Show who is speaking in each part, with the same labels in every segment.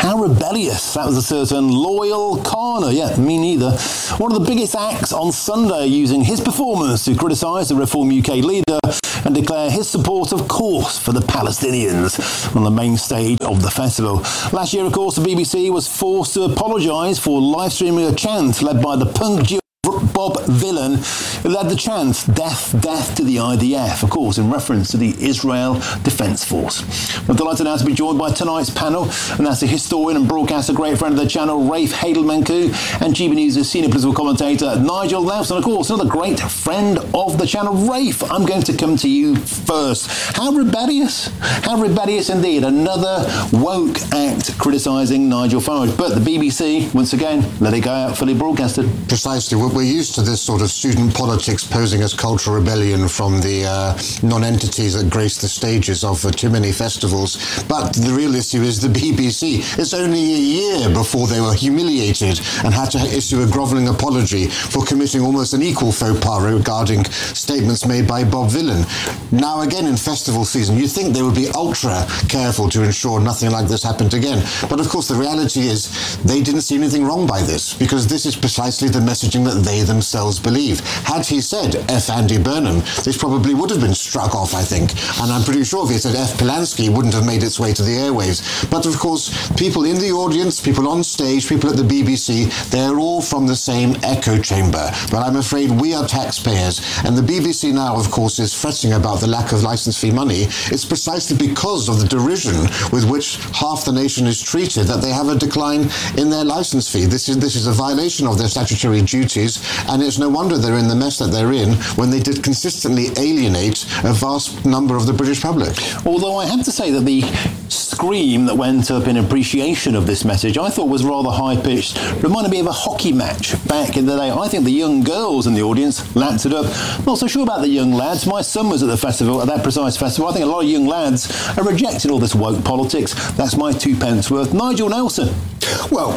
Speaker 1: How rebellious. That was a certain Loyal Kana. Yeah, me neither. One of the biggest acts on Sunday, using his performance to criticise the Reform UK leader and declare his support, of course, for the Palestinians on the main stage of the festival. Last year, of course, the BBC was forced to apologise for live streaming a chant led by the punk duo Bob Vylan, who led the chant, "Death, death to the IDF," of course, in reference to the Israel Defence Force. We're delighted now to be joined by tonight's panel, and that's the historian and broadcaster, great friend of the channel, Rafe Heidelmanku, and GB News' senior political commentator, Nigel Nelson, of course, another great friend of the channel. Rafe, I'm going to come to you first. How rebellious? How rebellious indeed. Another woke act criticising Nigel Farage. But the BBC, once again, let it go out fully broadcasted.
Speaker 2: Precisely. We're used to this sort of student politics posing as cultural rebellion from the non-entities that grace the stages of too many festivals. But the real issue is the BBC. It's only a year before they were humiliated and had to issue a grovelling apology for committing almost an equal faux pas regarding statements made by Bob Vylan. Now again in festival season, you'd think they would be ultra careful to ensure nothing like this happened again. But of course the reality is they didn't see anything wrong by this, because this is precisely the messaging that they themselves believe. Had he said F. Andy Burnham, this probably would have been struck off, I think. And I'm pretty sure if he said F. Polanski, it wouldn't have made its way to the airwaves. But of course, people in the audience, people on stage, people at the BBC, they're all from the same echo chamber. But I'm afraid we are taxpayers. And the BBC now, of course, is fretting about the lack of licence fee money. It's precisely because of the derision with which half the nation is treated that they have a decline in their licence fee. This is a violation of their statutory duties, and it's no wonder they're in the mess that they're in when they did consistently alienate a vast number of the British public.
Speaker 1: Although I have to say that the scream that went up in appreciation of this message, I thought was rather high-pitched. Reminded me of a hockey match back in the day. I think the young girls in the audience lapped it up. Not so sure about the young lads. My son was at the festival, at that precise festival. I think a lot of young lads are rejecting all this woke politics. That's my 2 pence worth. Nigel Nelson.
Speaker 3: Well,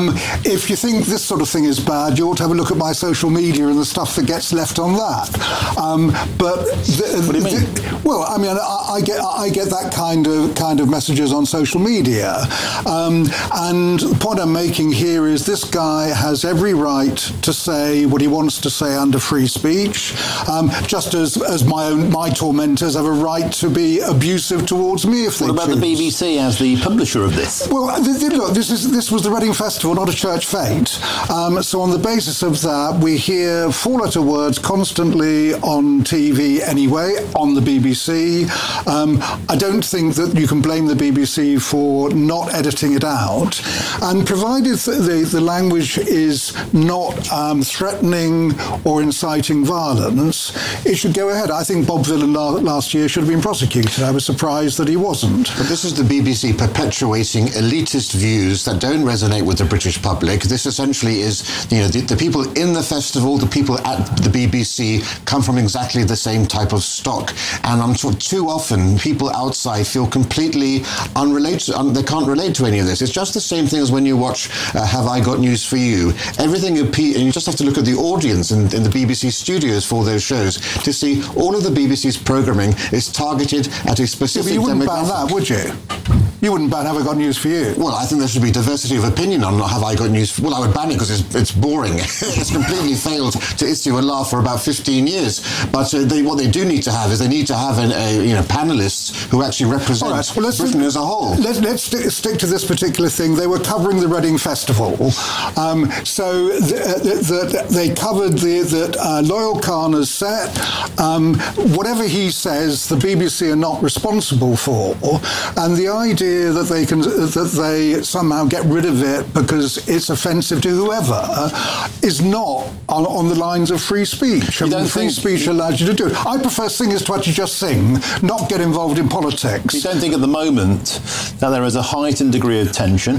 Speaker 3: if you think this sort of thing is bad, you ought to have a look at my social media and the stuff that gets left on that.
Speaker 1: What do you mean?
Speaker 3: I get that kind of messages on social media, and the point I'm making here is this guy has every right to say what he wants to say under free speech, just as my tormentors have a right to be abusive towards me if they choose.
Speaker 1: What about the BBC as the publisher of this?
Speaker 3: Well, look, this was the Reading Festival, not a church fete. So on the basis of that, we hear four-letter words constantly on TV anyway, on the BBC. I don't think that you can blame the BBC for not editing it out. And provided the language is not threatening or inciting violence, it should go ahead. I think Bob Vylan last year should have been prosecuted. I was surprised that he wasn't.
Speaker 2: But this is the BBC perpetuating elitist views that don't resonate with the British public. This essentially is, the people in the festival, the people at the BBC come from exactly the same type of stock. And I'm sure too often people outside feel completely unrelated. They can't relate to any of this. It's just the same thing as when you watch Have I Got News for You? Everything and you just have to look at the audience in the BBC studios for those shows to see all of the BBC's programming is targeted at a specific demographic.
Speaker 3: You wouldn't ban that, would you? You wouldn't ban Have I Got News for You?
Speaker 2: Well, I think there should be diversity of opinion on Have I Got News. Well, I would ban it because it's boring. It's completely failed to issue a laugh for about 15 years. But what they do need to have is they need to have panelists who actually represent Britain as a whole.
Speaker 3: Let's stick to this particular thing. They were covering the Reading Festival. So they covered that Loyal Kana's set. Whatever he says, the BBC are not responsible for. And the idea that they somehow get rid of it because it's offensive to whoever is not on the lines of free speech. Free speech allows you to do it. I prefer singers to actually just sing, not get involved in politics.
Speaker 1: You don't think at the moment that there is a heightened degree of tension?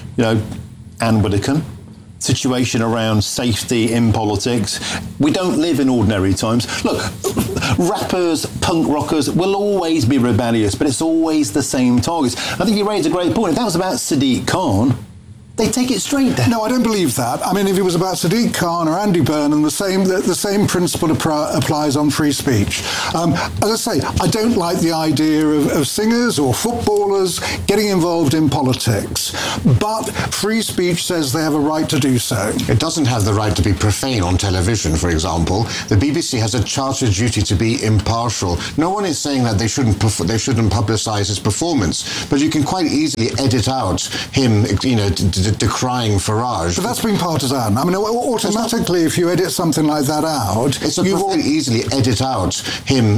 Speaker 1: Anne Widdecombe, situation around safety in politics. We don't live in ordinary times. Look, rappers, punk rockers will always be rebellious, but it's always the same targets. I think you raised a great point. If that was about Sadiq Khan, they take it straight then.
Speaker 3: No, I don't believe that. I mean, if it was about Sadiq Khan or Andy Burnham, the same principle applies on free speech. As I say, I don't like the idea of singers or footballers getting involved in politics, but free speech says they have a right to do so.
Speaker 2: It doesn't have the right to be profane on television, for example. The BBC has a chartered duty to be impartial. No one is saying that they shouldn't publicise his performance, but you can quite easily edit out him, decrying Farage.
Speaker 3: But that's being partisan. I mean, automatically, if you edit something like that out,
Speaker 2: you can easily edit out him,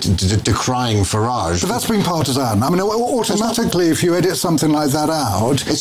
Speaker 2: decrying Farage.
Speaker 3: But that's being partisan. I mean, automatically, if you edit something like that out,